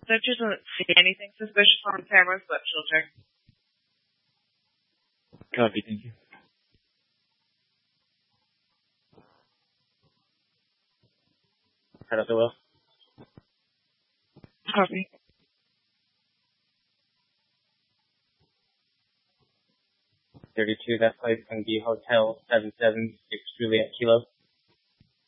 Searcher doesn't see anything suspicious on the cameras, but she'll check. Copy, thank you. Head up the wheel. Copy. 32, that flight's going to be Hotel 776 Juliet Kilo.